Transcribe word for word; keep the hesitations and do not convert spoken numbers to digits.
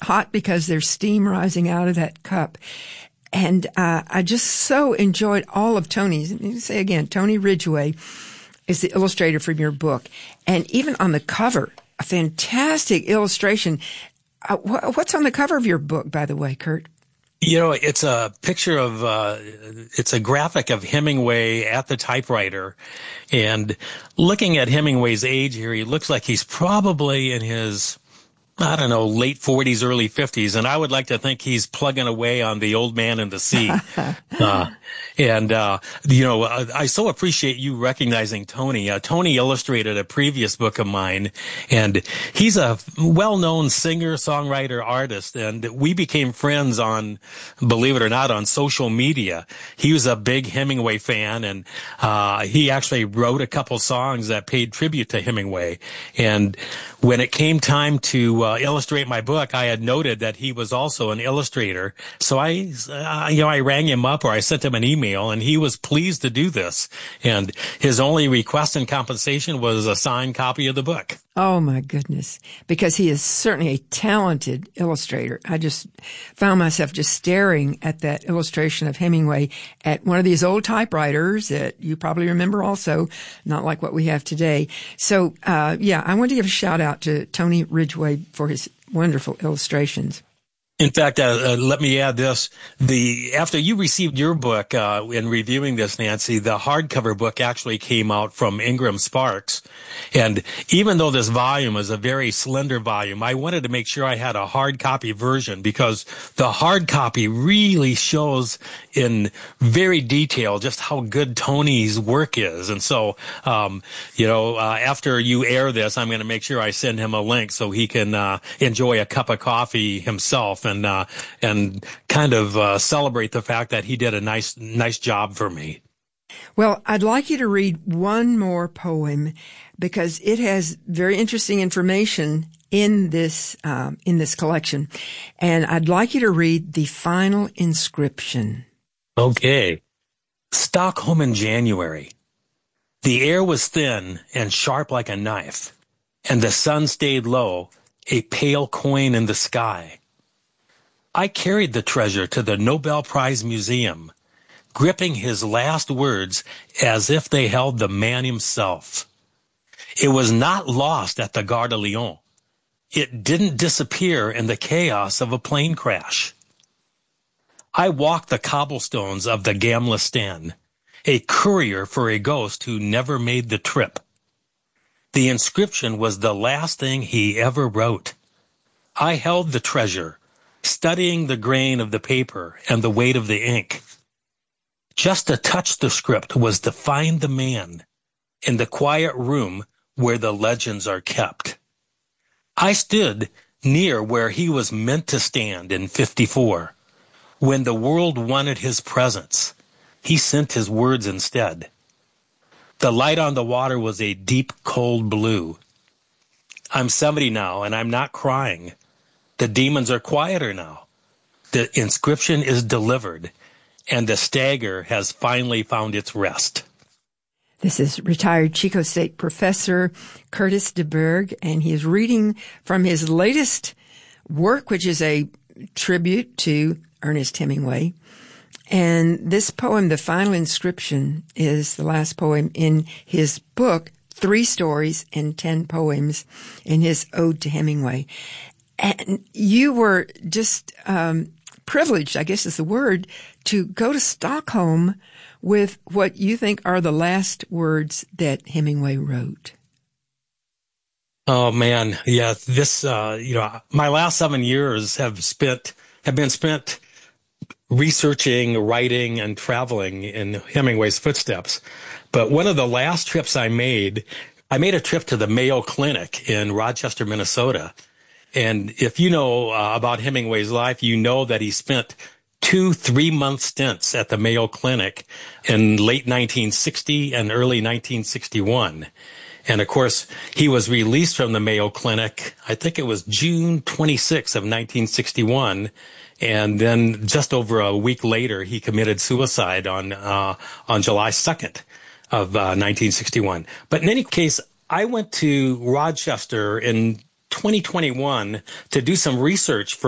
hot because there's steam rising out of that cup. And uh, I just so enjoyed all of Tony's. Let me say again, Tony Ridgway is the illustrator from your book. And even on the cover, a fantastic illustration. Uh, wh- what's on the cover of your book, by the way, Kurt? You know, it's a picture of, uh, it's a graphic of Hemingway at the typewriter. And looking at Hemingway's age here, he looks like he's probably in his, I don't know, late forties, early fifties. And I would like to think he's plugging away on The Old Man and the Sea. uh, and, uh, you know, I, I so appreciate you recognizing Tony. Uh, Tony illustrated a previous book of mine, and he's a well-known singer, songwriter, artist. And we became friends on, believe it or not, on social media. He was a big Hemingway fan, and, uh, he actually wrote a couple songs that paid tribute to Hemingway. And when it came time to, uh, illustrate my book, I had noted that he was also an illustrator. So I, uh, you know, I rang him up, or I sent him an email, and he was pleased to do this. And his only request in compensation was a signed copy of the book. Oh, my goodness. Because he is certainly a talented illustrator. I just found myself just staring at that illustration of Hemingway at one of these old typewriters that you probably remember also, not like what we have today. So, uh, yeah, I want to give a shout out to Tony Ridgway for his wonderful illustrations. In fact, uh, uh, let me add this. The after you received your book, uh, in reviewing this, Nancy, the hardcover book actually came out from Ingram Sparks. And even though this volume is a very slender volume, I wanted to make sure I had a hard copy version, because the hard copy really shows in very detail just how good Tony's work is. And so, um, you know, uh, after you air this, I'm going to make sure I send him a link so he can uh, enjoy a cup of coffee himself and uh, and kind of uh, celebrate the fact that he did a nice nice job for me. Well, I'd like you to read one more poem, because it has very interesting information in this um, in this collection, and I'd like you to read The Final Inscription. Okay. Stockholm in January. The air was thin and sharp like a knife, and the sun stayed low, a pale coin in the sky. I carried the treasure to the Nobel Prize Museum, gripping his last words as if they held the man himself. It was not lost at the Gare de Lyon. It didn't disappear in the chaos of a plane crash. I walked the cobblestones of the Gamla Stan, a courier for a ghost who never made the trip. The inscription was the last thing he ever wrote. I held the treasure, studying the grain of the paper and the weight of the ink. Just to touch the script was to find the man in the quiet room where the legends are kept. I stood near where he was meant to stand in fifty-four. When the world wanted his presence, he sent his words instead. The light on the water was a deep, cold blue. I'm seventy now, and I'm not crying. The demons are quieter now. The inscription is delivered, and the stagger has finally found its rest. This is retired Chico State professor Curtis DeBerg, and he is reading from his latest work, which is a tribute to Ernest Hemingway. And this poem, The Final Inscription, is the last poem in his book, Three Stories and Ten Poems, in his Ode to Hemingway. And you were just um, privileged, I guess is the word, to go to Stockholm with what you think are the last words that Hemingway wrote. Oh man, yeah. This, uh, you know, my last seven years have spent have been spent researching, writing, and traveling in Hemingway's footsteps. But one of the last trips I made, I made a trip to the Mayo Clinic in Rochester, Minnesota. And if you know uh, about Hemingway's life, you know that he spent two three-month stints at the Mayo Clinic in late nineteen sixty and early nineteen sixty-one. And of course, he was released from the Mayo Clinic, I think it was June twenty-sixth of nineteen sixty-one. And then just over a week later, he committed suicide on uh, on July second of uh, nineteen sixty-one. But in any case, I went to Rochester in twenty twenty-one to do some research for